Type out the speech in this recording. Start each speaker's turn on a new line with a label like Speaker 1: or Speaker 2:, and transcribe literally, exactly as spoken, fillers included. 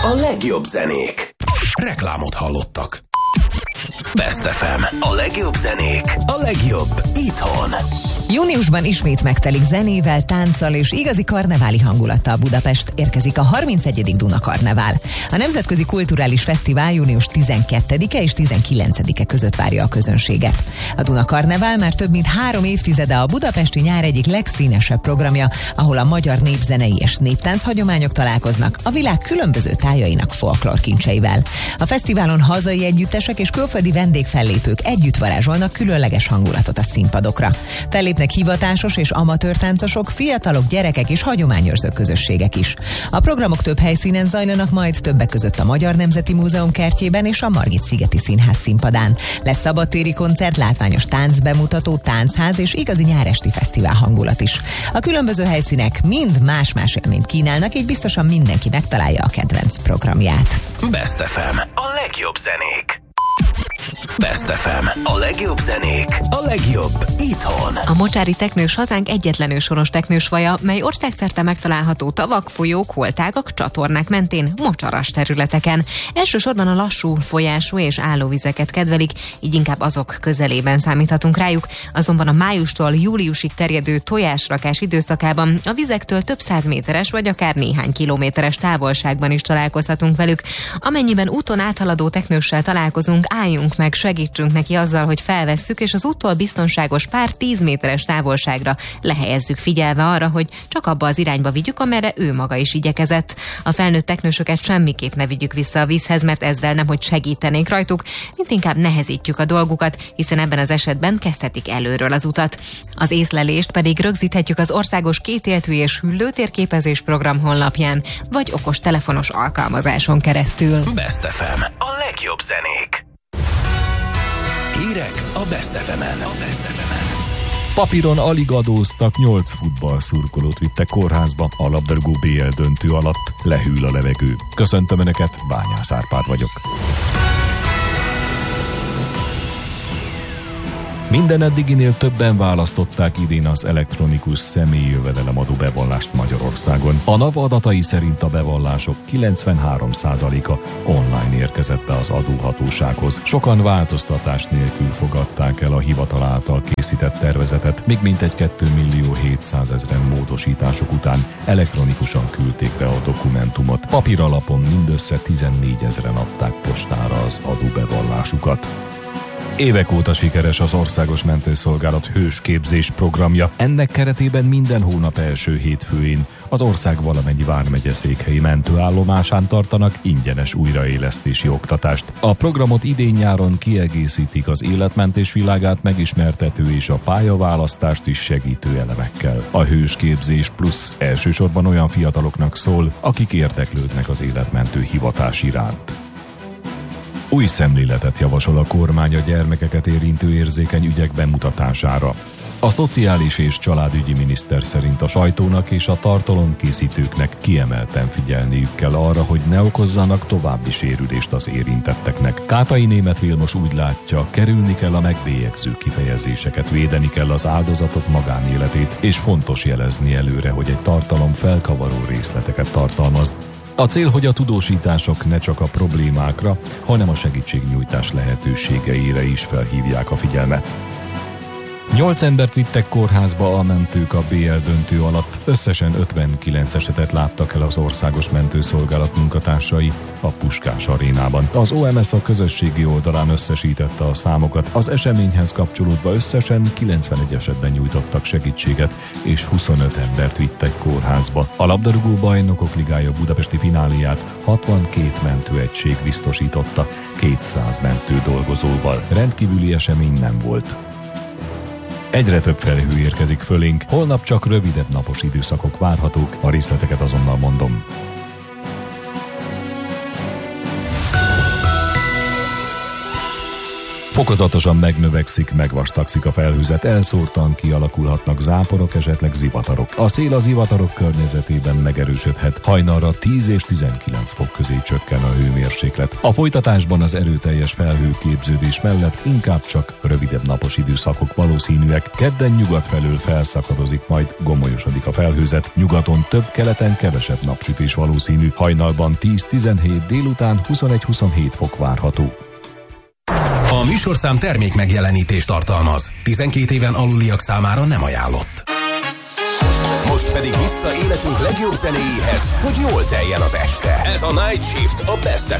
Speaker 1: A legjobb zenék. Reklámot hallottak. Best ef em. A legjobb zenék. A legjobb itthon.
Speaker 2: Júniusban ismét megtelik zenével, tánccal és igazi karneváli hangulattal Budapest. Érkezik a harmincegyedik Duna Karnevál. A Nemzetközi Kulturális Fesztivál június tizenkettedike és tizenkilencedike között várja a közönséget. A Duna Karnevál már több mint három évtizede a budapesti nyár egyik legszínesebb programja, ahol a magyar népzenei és néptánc hagyományok találkoznak a világ különböző tájainak folklórkincseivel. A fesztiválon hazai együttesek és külföldi vendégfellépők együtt varázsolnak különleges hangulatot a színpadokra. Fellépnek hivatásos és amatőr táncosok, fiatalok, gyerekek és hagyományőrző közösségek is. A programok több helyszínen zajlanak majd, többek között a Magyar Nemzeti Múzeum kertjében és a Margit-szigeti Színház színpadán. Lesz szabadtéri koncert, látványos táncbemutató, táncház és igazi nyáresti fesztivál hangulat is. A különböző helyszínek mind más-más élményt kínálnak, így biztosan mindenki megtalálja a kedvenc programját.
Speaker 1: Best ef em. A legjobb zenék. Best ef em. A legjobb zenék. A legjobb itthon.
Speaker 3: A mocsári teknős hazánk egyetlen őshonos teknős faja, mely országszerte megtalálható tavak, folyók, holtágak, csatornák mentén, mocsaras területeken. Elsősorban a lassú folyású és állóvizeket kedvelik, így inkább azok közelében számíthatunk rájuk. Azonban a májustól júliusig terjedő tojásrakás időszakában a vizektől több száz méteres vagy akár néhány kilométeres távolságban is találkozhatunk velük. Amennyiben úton áthaladó teknőssel találkozunk, álljunk meg, segítsünk neki azzal, hogy felvesszük, és az úttól biztonságos pár tíz méteres távolságra lehelyezzük, figyelve arra, hogy csak abba az irányba vigyük, amerre ő maga is igyekezett. A felnőtt teknősöket semmiképp ne vigyük vissza a vízhez, mert ezzel nemhogy segítenénk rajtuk, mint inkább nehezítjük a dolgukat, hiszen ebben az esetben kezdhetik előről az utat. Az észlelést pedig rögzíthetjük az országos kétéltű és hüllőtérképezés program honlapján, vagy okos telefonos alkalmazáson keresztül.
Speaker 1: Best ef em. A legjobb zenék. Hírek a Best ef emen. A Best ef emen.
Speaker 4: Papíron alig adóztak, nyolc futballszurkolót vittek kórházba a labdarúgó bé el döntő alatt. Lehűl a levegő. Köszöntöm Önöket, Bányász Árpád vagyok. Minden eddiginél többen választották idén az elektronikus személyi jövedelemadó bevallást Magyarországon. A NAV adatai szerint a bevallások kilencvenhárom százaléka online érkezett be az adóhatósághoz. Sokan változtatás nélkül fogadták el a hivatal által készített tervezetet, még mintegy két millió hétszázezren módosítások után elektronikusan küldték be a dokumentumot. Papíralapon mindössze tizennégyezren adták postára az adóbevallásukat. Évek óta sikeres az Országos Mentőszolgálat hősképzés programja. Ennek keretében minden hónap első hétfőjén az ország valamennyi vármegye székhelyi mentőállomásán tartanak ingyenes újraélesztési oktatást. A programot idén-nyáron kiegészítik az életmentés világát megismertető és a pályaválasztást is segítő elemekkel. A hősképzés plusz elsősorban olyan fiataloknak szól, akik érdeklődnek az életmentő hivatás iránt. Új szemléletet javasol a kormány a gyermekeket érintő érzékeny ügyek bemutatására. A szociális és családügyi miniszter szerint a sajtónak és a tartalomkészítőknek kiemelten figyelniük kell arra, hogy ne okozzanak további sérülést az érintetteknek. Kátai Németh Vilmos úgy látja, kerülni kell a megbélyegző kifejezéseket, védeni kell az áldozatok magánéletét, és fontos jelezni előre, hogy egy tartalom felkavaró részleteket tartalmaz. A cél, hogy a tudósítások ne csak a problémákra, hanem a segítségnyújtás lehetőségeire is felhívják a figyelmet. Nyolc embert vittek kórházba a mentők a bé el döntő alatt. Összesen ötvenkilenc esetet láttak el az Országos Mentőszolgálat munkatársai a Puskás arénában. Az o em es a közösségi oldalán összesítette a számokat. Az eseményhez kapcsolódva összesen kilencvenegy esetben nyújtottak segítséget, és huszonöt embert vittek kórházba. A labdarúgó bajnokok ligája budapesti fináliát hatvankét mentőegység biztosította, kétszáz mentő dolgozóval. Rendkívüli esemény nem volt. Egyre több felhő érkezik fölénk, holnap csak rövidebb napos időszakok várhatók, a részleteket azonnal mondom. Fokozatosan megnövekszik, megvastagszik a felhőzet, elszórtan kialakulhatnak záporok, esetleg zivatarok. A szél az zivatarok környezetében megerősödhet. Hajnalra tíz és tizenkilenc fok közé csökken a hőmérséklet. A folytatásban az erőteljes felhőképződés mellett inkább csak rövidebb napos időszakok valószínűek. Kedden nyugat felől felszakadozik, majd gomolyosodik a felhőzet. Nyugaton több, keleten kevesebb napsütés valószínű. Hajnalban tíz-tizenhét, délután huszonegy-huszonhét fok várható.
Speaker 1: A műsorszám termék megjelenítést tartalmaz. tizenkét éven aluliak számára nem ajánlott. Most pedig vissza életünk legjobb zenéjéhez, hogy jól teljen az este. Ez a Night Shift, a Best